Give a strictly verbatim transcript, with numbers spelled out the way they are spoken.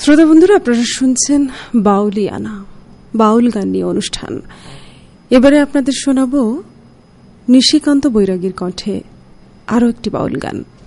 শ্রোতা বন্ধুরা, আপনারা শুনছেন বাউলিয়ানা, বাউল গান নিয়ে অনুষ্ঠান। এবারে আপনাদের শোনাব নিশিকান্ত বৈরাগীর কণ্ঠে আরো একটি বাউল গান।